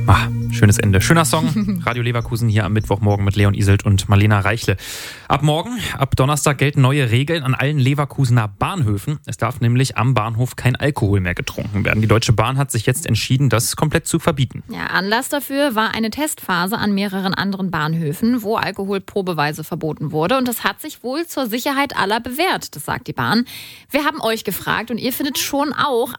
Schönes Ende. Schöner Song. Radio Leverkusen hier am Mittwochmorgen mit Leon Iselt und Marlena Reichle. Ab morgen, ab Donnerstag gelten neue Regeln an allen Leverkusener Bahnhöfen. Es darf nämlich am Bahnhof kein Alkohol mehr getrunken werden. Die Deutsche Bahn hat sich jetzt entschieden, das komplett zu verbieten. Ja, Anlass dafür war eine Testphase an mehreren anderen Bahnhöfen, wo Alkohol probeweise verboten wurde. Und das hat sich wohl zur Sicherheit aller bewährt, das sagt die Bahn. Wir haben euch gefragt und ihr findet schon auch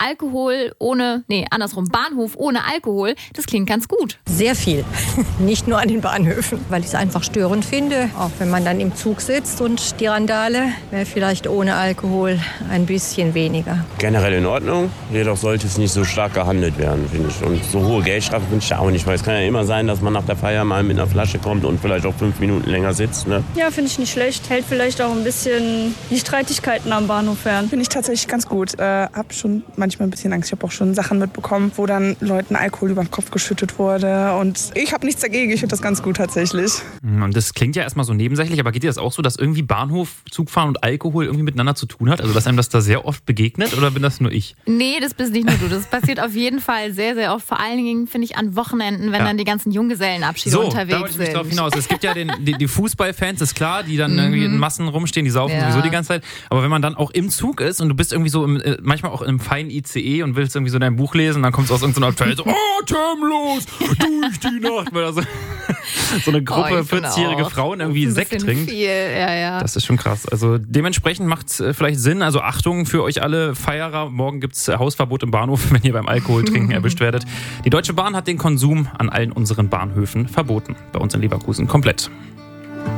Bahnhof ohne Alkohol, das klingt ganz gut. Sehr viel. Nicht nur an den Bahnhöfen, weil ich es einfach störend finde. Auch wenn man dann im Zug sitzt und die Randale wäre vielleicht ohne Alkohol ein bisschen weniger. Generell in Ordnung, jedoch sollte es nicht so stark gehandelt werden, finde ich. Und so hohe Geldstrafen finde ich auch nicht, weil es kann ja immer sein, dass man nach der Feier mal mit einer Flasche kommt und vielleicht auch 5 Minuten länger sitzt. Ne? Ja, finde ich nicht schlecht. Hält vielleicht auch ein bisschen die Streitigkeiten am Bahnhof fern. Finde ich tatsächlich ganz gut. Hab schon manchmal ein bisschen Angst. Ich habe auch schon Sachen mitbekommen, wo dann Leuten Alkohol über den Kopf geschüttet wurde. Und ich habe nichts dagegen. Ich finde das ganz gut tatsächlich. Und das klingt ja erstmal so nebensächlich, aber geht dir das auch so, dass irgendwie Bahnhof, Zugfahren und Alkohol irgendwie miteinander zu tun hat? Also dass einem das da sehr oft begegnet oder bin das nur ich? Nee, das bist nicht nur du. Das passiert auf jeden Fall sehr, sehr oft. Vor allen Dingen, finde ich, an Wochenenden, wenn dann die ganzen Junggesellenabschiede unterwegs da wollte ich mich sind. drauf hinaus. Es gibt ja die Fußballfans, ist klar, die dann irgendwie in Massen rumstehen, die saufen sowieso die ganze Zeit. Aber wenn man dann auch im Zug ist und du bist irgendwie so manchmal auch im feinen ICE und willst irgendwie so dein Buch lesen, dann kommst du aus irgendeiner Abteil so, atemlos durch die Nacht, weil da so eine Gruppe 40-jährige Frauen irgendwie Sekt trinkt. Ja. Das ist schon krass. Also dementsprechend macht es vielleicht Sinn. Also Achtung für euch alle Feierer. Morgen gibt es Hausverbot im Bahnhof, wenn ihr beim Alkoholtrinken erwischt werdet. Die Deutsche Bahn hat den Konsum an allen unseren Bahnhöfen verboten. Bei uns in Leverkusen komplett.